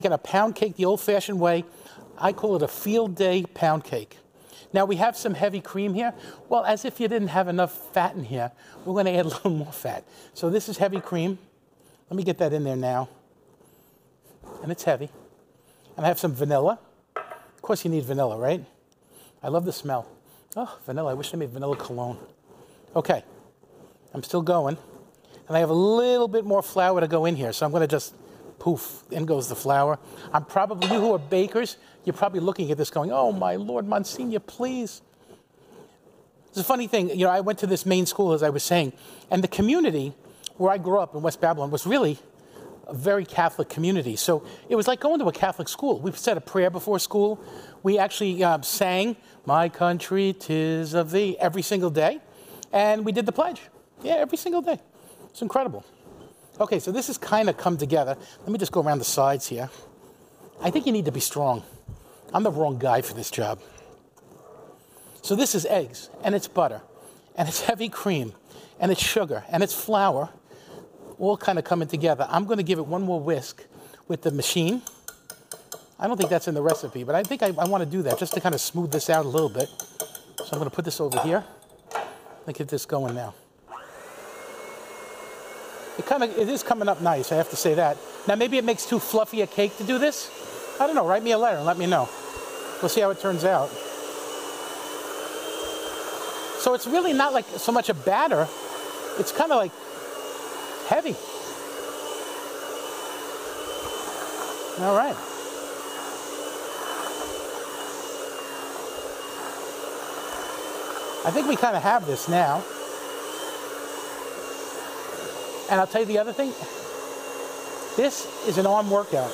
Get a pound cake the old-fashioned way. I call it a field day pound cake. Now we have some heavy cream here. Well, as if you didn't have enough fat in here, we're going to add a little more fat. So this is heavy cream. Let me get that in there now. And it's heavy. And I have some vanilla. Of course you need vanilla, right? I love the smell. Oh, vanilla. I wish I made vanilla cologne. Okay. I'm still going. And I have a little bit more flour to go in here. So I'm going to just poof, in goes the flour. I'm probably, you who are bakers, you're probably looking at this going, oh my Lord, Monsignor, please. It's a funny thing, I went to this main school, as I was saying, and the community where I grew up in West Babylon was really a very Catholic community. So it was like going to a Catholic school. We said a prayer before school. We actually sang, "My country, 'tis of thee," every single day. And we did the pledge. Yeah, every single day. It's incredible. Okay, so this has kind of come together. Let me just go around the sides here. I think you need to be strong. I'm the wrong guy for this job. So this is eggs, and it's butter, and it's heavy cream, and it's sugar, and it's flour, all kind of coming together. I'm going to give it one more whisk with the machine. I don't think that's in the recipe, but I think I want to do that just to kind of smooth this out a little bit. So I'm going to put this over here. Let me get this going now. It is coming up nice, I have to say that. Now, maybe it makes too fluffy a cake to do this. I don't know. Write me a letter and let me know. We'll see how it turns out. So it's really not like so much a batter. It's kind of like heavy. All right. I think we kind of have this now. And I'll tell you the other thing. This is an arm workout.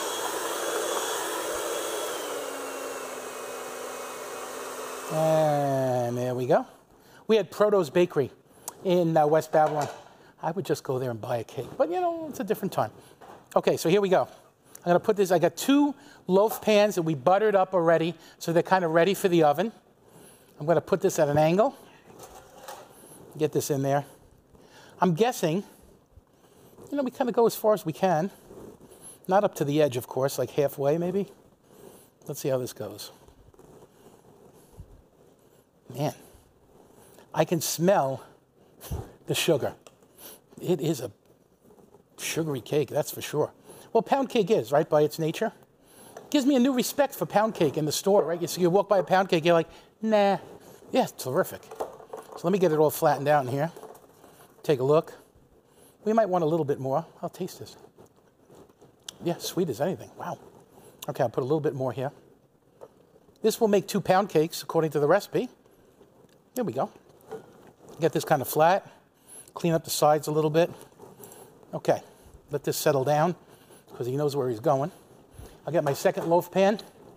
And there we go. We had Proto's Bakery in West Babylon. I would just go there and buy a cake. But, it's a different time. Okay, so here we go. I'm going to put this. I got 2 loaf pans that we buttered up already, so they're kind of ready for the oven. I'm going to put this at an angle. Get this in there. I'm guessing, we kind of go as far as we can. Not up to the edge, of course, like halfway maybe. Let's see how this goes. Man, I can smell the sugar. It is a sugary cake, that's for sure. Well, pound cake is, right, by its nature. Gives me a new respect for pound cake in the store, right? So you walk by a pound cake, you're like, nah. Yeah, it's terrific. So let me get it all flattened out in here. Take a look. We might want a little bit more. I'll taste this. Yeah, sweet as anything. Wow. Okay, I'll put a little bit more here. This will make 2 pound cakes, according to the recipe. There we go. Get this kind of flat. Clean up the sides a little bit. Okay, let this settle down, because he knows where he's going. I'll get my second loaf pan.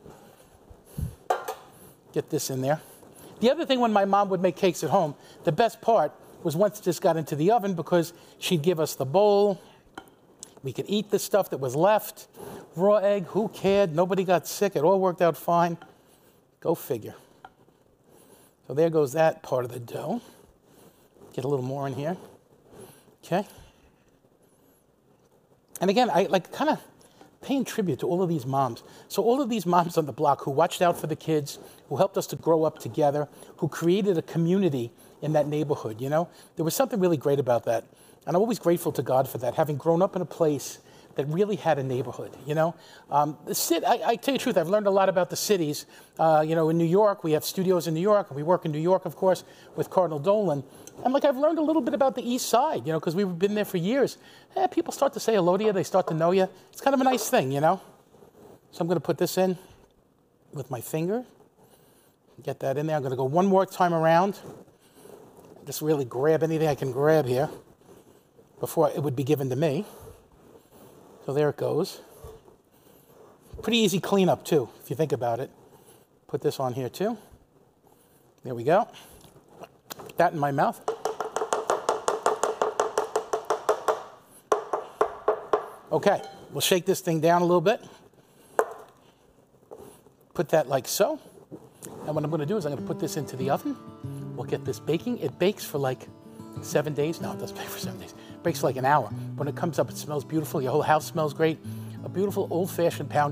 Get this in there. The other thing when my mom would make cakes at home, the best part was once this got into the oven, because she'd give us the bowl. We could eat the stuff that was left. Raw egg, who cared? Nobody got sick. It all worked out fine. Go figure. So there goes that part of the dough. Get a little more in here. Okay. And again, I kind of paying tribute to all of these moms. So all of these moms on the block who watched out for the kids, who helped us to grow up together, who created a community in that neighborhood, There was something really great about that. And I'm always grateful to God for that, having grown up in a place that really had a neighborhood, The city, I tell you the truth, I've learned a lot about the cities. In New York, we have studios in New York, and we work in New York, of course, with Cardinal Dolan. And I've learned a little bit about the East Side, because we've been there for years. People start to say hello to you, they start to know you. It's kind of a nice thing, So I'm going to put this in with my finger. Get that in there. I'm going to go one more time around. Just really grab anything I can grab here before it would be given to me. So there it goes. Pretty easy cleanup, too, if you think about it. Put this on here, too. There we go. Put that in my mouth. Okay, we'll shake this thing down a little bit. Put that like so. And what I'm going to do is I'm going to put this into the oven. We'll get this baking. It bakes for like 7 days. No, it doesn't bake for 7 days. It bakes for like an hour. When it comes up, it smells beautiful. Your whole house smells great. a beautiful old-fashioned pound